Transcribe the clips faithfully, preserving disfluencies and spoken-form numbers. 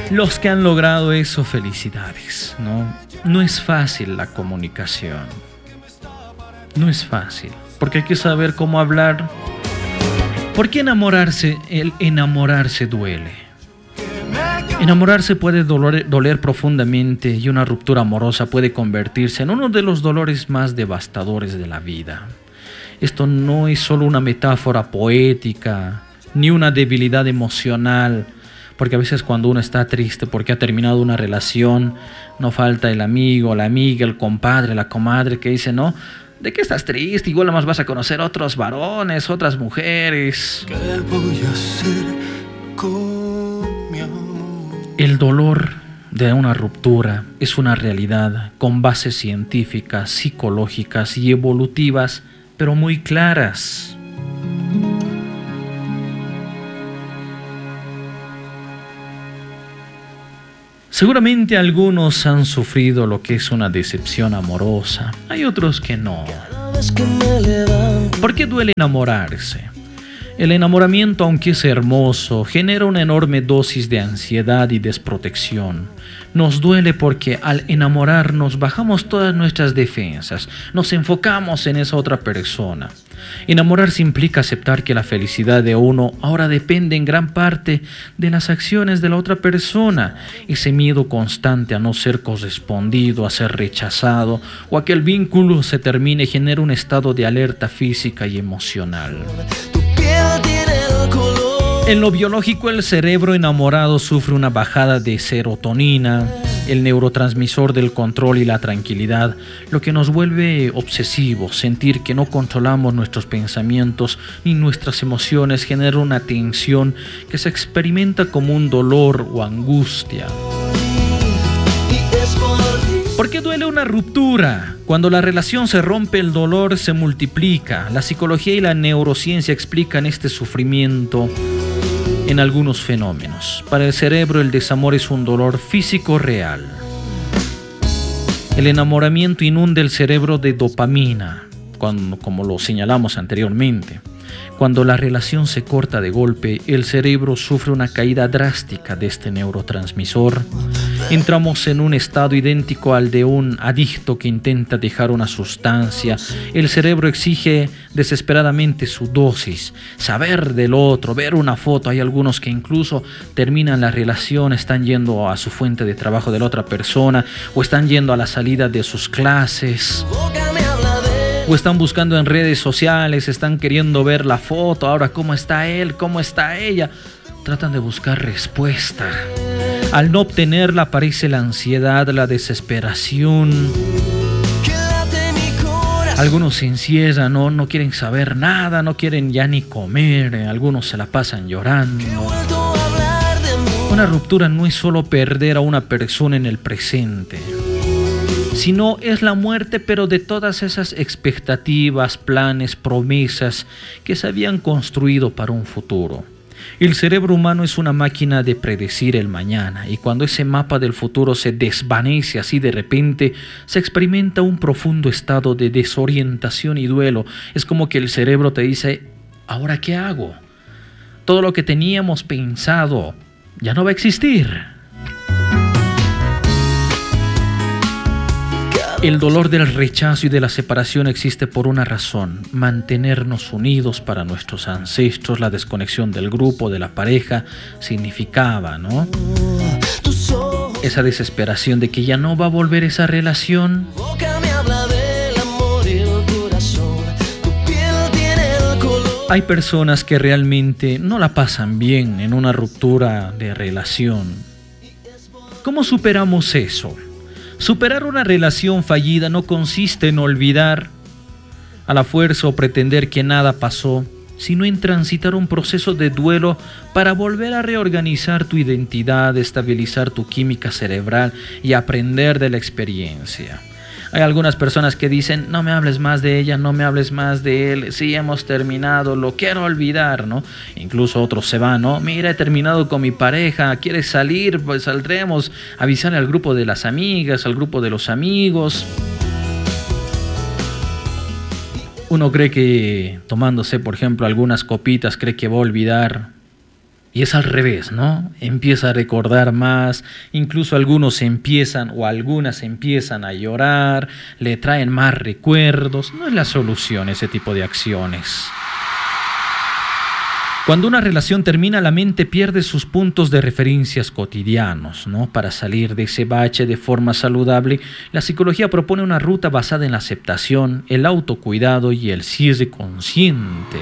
Los que han logrado eso, felicidades, ¿no? No es fácil la comunicación. No es fácil, porque hay que saber cómo hablar. ¿Por qué enamorarse? El enamorarse duele. Enamorarse puede doler, doler profundamente, y una ruptura amorosa puede convertirse en uno de los dolores más devastadores de la vida. Esto no es solo una metáfora poética, ni una debilidad emocional, porque a veces cuando uno está triste porque ha terminado una relación, no falta el amigo, la amiga, el compadre, la comadre que dice, no, ¿de qué estás triste? Igual más vas a conocer otros varones, otras mujeres. ¿Qué voy a hacer con mi amor? El dolor de una ruptura es una realidad con bases científicas, psicológicas y evolutivas, pero muy claras. Seguramente algunos han sufrido lo que es una decepción amorosa, hay otros que no. ¿Por qué duele enamorarse? El enamoramiento, aunque es hermoso, genera una enorme dosis de ansiedad y desprotección. Nos duele porque al enamorarnos bajamos todas nuestras defensas, nos enfocamos en esa otra persona. Enamorarse implica aceptar que la felicidad de uno ahora depende en gran parte de las acciones de la otra persona. Ese miedo constante a no ser correspondido, a ser rechazado o a que el vínculo se termine genera un estado de alerta física y emocional. En lo biológico, el cerebro enamorado sufre una bajada de serotonina, el neurotransmisor del control y la tranquilidad, lo que nos vuelve obsesivos. Sentir que no controlamos nuestros pensamientos ni nuestras emociones genera una tensión que se experimenta como un dolor o angustia. ¿Por qué duele una ruptura? Cuando la relación se rompe, el dolor se multiplica. La psicología y la neurociencia explican este sufrimiento en algunos fenómenos. Para el cerebro, el desamor es un dolor físico real. El enamoramiento inunda el cerebro de dopamina, cuando, como lo señalamos anteriormente. Cuando la relación se corta de golpe, el cerebro sufre una caída drástica de este neurotransmisor. Entramos en un estado idéntico al de un adicto que intenta dejar una sustancia. El cerebro exige desesperadamente su dosis, saber del otro, ver una foto. Hay algunos que incluso terminan la relación, están yendo a su fuente de trabajo de la otra persona o están yendo a la salida de sus clases. O están buscando en redes sociales, están queriendo ver la foto, ahora cómo está él, cómo está ella. Tratan de buscar respuesta. Al no obtenerla aparece la ansiedad, la desesperación. Algunos se encierran, ¿no? no quieren saber nada, no quieren ya ni comer, algunos se la pasan llorando. Una ruptura no es solo perder a una persona en el presente, sino es la muerte, pero de todas esas expectativas, planes, promesas que se habían construido para un futuro. El cerebro humano es una máquina de predecir el mañana, y cuando ese mapa del futuro se desvanece así de repente, se experimenta un profundo estado de desorientación y duelo. Es como que el cerebro te dice, ¿ahora qué hago? Todo lo que teníamos pensado ya no va a existir. El dolor del rechazo y de la separación existe por una razón: mantenernos unidos. Para nuestros ancestros, la desconexión del grupo, de la pareja, significaba, ¿no?, esa desesperación de que ya no va a volver esa relación. Hay personas que realmente no la pasan bien en una ruptura de relación. ¿Cómo superamos eso? Superar una relación fallida no consiste en olvidar a la fuerza o pretender que nada pasó, sino en transitar un proceso de duelo para volver a reorganizar tu identidad, estabilizar tu química cerebral y aprender de la experiencia. Hay algunas personas que dicen, no me hables más de ella, no me hables más de él, sí, hemos terminado, lo quiero olvidar, ¿no? Incluso otros se van, ¿no? Mira, he terminado con mi pareja, ¿quieres salir? Pues saldremos, avisarle al grupo de las amigas, al grupo de los amigos. Uno cree que tomándose, por ejemplo, algunas copitas, cree que va a olvidar, Y es al revés, ¿no? Empieza a recordar más, incluso algunos empiezan o algunas empiezan a llorar, le traen más recuerdos. No es la solución ese tipo de acciones. Cuando una relación termina, la mente pierde sus puntos de referencias cotidianos, ¿no? Para salir de ese bache de forma saludable, la psicología propone una ruta basada en la aceptación, el autocuidado y el cierre consciente.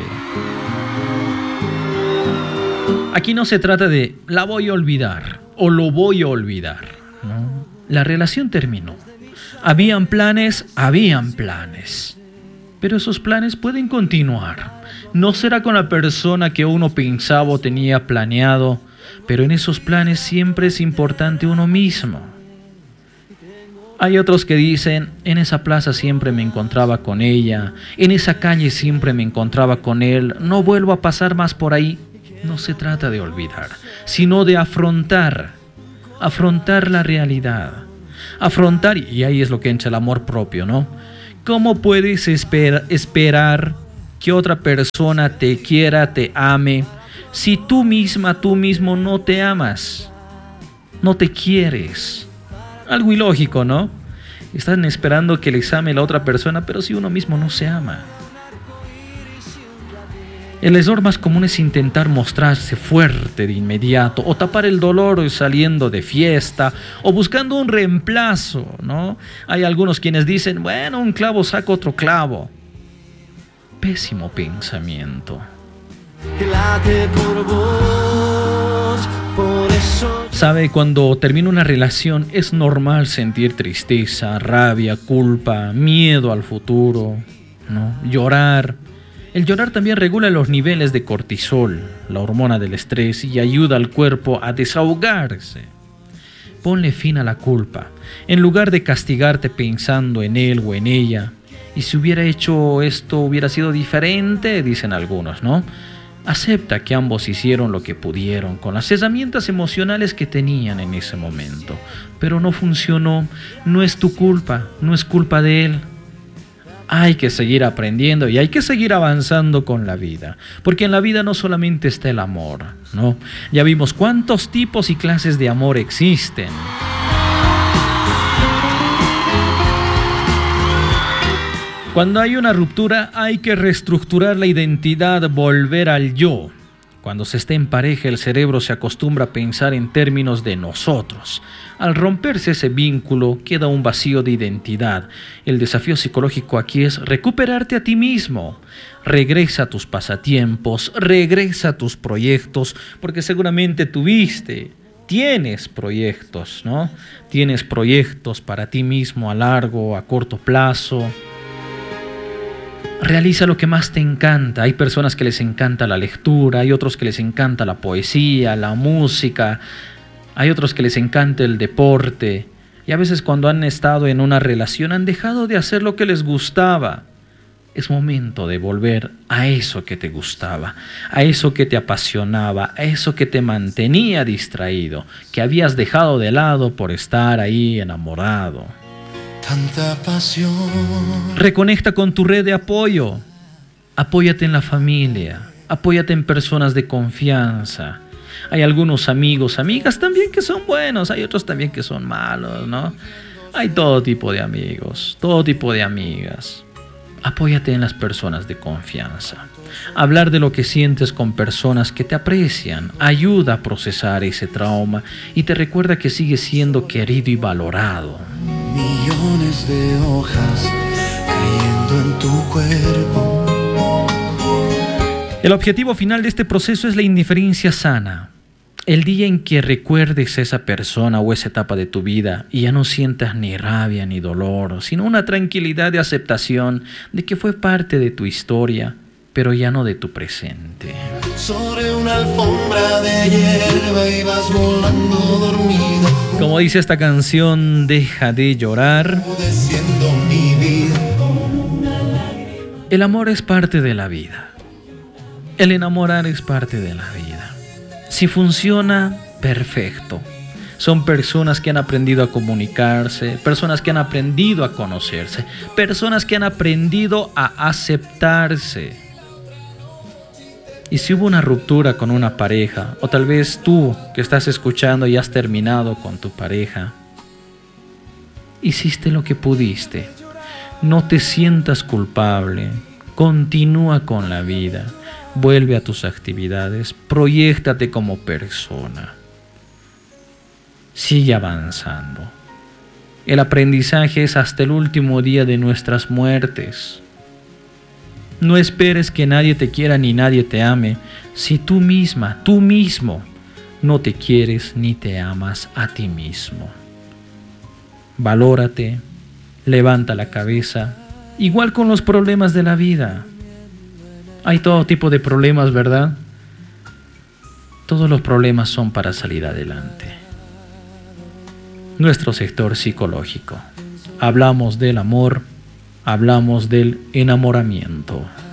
Aquí no se trata de la voy a olvidar o lo voy a olvidar, ¿no? La relación terminó. Habían planes, habían planes. Pero esos planes pueden continuar. No será con la persona que uno pensaba o tenía planeado, pero en esos planes siempre es importante uno mismo. Hay otros que dicen, en esa plaza siempre me encontraba con ella, en esa calle siempre me encontraba con él, no vuelvo a pasar más por ahí. No se trata de olvidar, sino de afrontar, afrontar la realidad, afrontar, y ahí es lo que entra el amor propio, ¿no? ¿Cómo puedes esper- esperar que otra persona te quiera, te ame, si tú misma, tú mismo no te amas, no te quieres? Algo ilógico, ¿no? Están esperando que les ame la otra persona, pero si uno mismo no se ama. El error más común es intentar mostrarse fuerte de inmediato o tapar el dolor saliendo de fiesta o buscando un reemplazo, ¿no? Hay algunos quienes dicen, bueno, un clavo saca otro clavo. Pésimo pensamiento. Sabe, cuando termina una relación es normal sentir tristeza, rabia, culpa, miedo al futuro, ¿no? Llorar. El llorar también regula los niveles de cortisol, la hormona del estrés, y ayuda al cuerpo a desahogarse. Ponle fin a la culpa. En lugar de castigarte pensando en él o en ella, y si hubiera hecho esto hubiera sido diferente, dicen algunos, ¿no? Acepta que ambos hicieron lo que pudieron con las herramientas emocionales que tenían en ese momento, pero no funcionó. No es tu culpa, no es culpa de él. Hay que seguir aprendiendo y hay que seguir avanzando con la vida, porque en la vida no solamente está el amor, ¿no? Ya vimos cuántos tipos y clases de amor existen. Cuando hay una ruptura hay que reestructurar la identidad, volver al yo. Cuando se está en pareja, el cerebro se acostumbra a pensar en términos de nosotros. Al romperse ese vínculo, queda un vacío de identidad. El desafío psicológico aquí es recuperarte a ti mismo. Regresa a tus pasatiempos, regresa a tus proyectos, porque seguramente tuviste, tienes proyectos, ¿no? Tienes proyectos para ti mismo a largo, a corto plazo. Realiza lo que más te encanta. Hay personas que les encanta la lectura, hay otros que les encanta la poesía, la música, hay otros que les encanta el deporte. Y a veces cuando han estado en una relación han dejado de hacer lo que les gustaba. Es momento de volver a eso que te gustaba, a eso que te apasionaba, a eso que te mantenía distraído, que habías dejado de lado por estar ahí enamorado. Tanta pasión. Reconecta con tu red de apoyo. Apóyate en la familia. Apóyate en personas de confianza. Hay algunos amigos, amigas también que son buenos. Hay otros también que son malos, ¿no? Hay todo tipo de amigos, todo tipo de amigas. Apóyate en las personas de confianza. Hablar de lo que sientes con personas que te aprecian ayuda a procesar ese trauma y te recuerda que sigues siendo querido y valorado. Millones de hojas cayendo en tu cuerpo. El objetivo final de este proceso es la indiferencia sana. El día en que recuerdes a esa persona o esa etapa de tu vida y ya no sientas ni rabia ni dolor, sino una tranquilidad de aceptación de que fue parte de tu historia, pero ya no de tu presente. Sobre una alfombra de hierba ibas volando dormido. Como dice esta canción, deja de llorar. Obedeciendo mi vida. El amor es parte de la vida. El enamorar es parte de la vida. Si funciona, perfecto. Son personas que han aprendido a comunicarse, personas que han aprendido a conocerse, personas que han aprendido a aceptarse. Y si hubo una ruptura con una pareja, o tal vez tú que estás escuchando y has terminado con tu pareja, hiciste lo que pudiste. No te sientas culpable. Continúa con la vida. Vuelve a tus actividades. Proyéctate como persona. Sigue avanzando. El aprendizaje es hasta el último día de nuestras muertes. No esperes que nadie te quiera ni nadie te ame si tú misma, tú mismo, no te quieres ni te amas a ti mismo. Valórate, levanta la cabeza, igual con los problemas de la vida. Hay todo tipo de problemas, ¿verdad? Todos los problemas son para salir adelante. Nuestro sector psicológico. Hablamos del amor, hablamos del enamoramiento.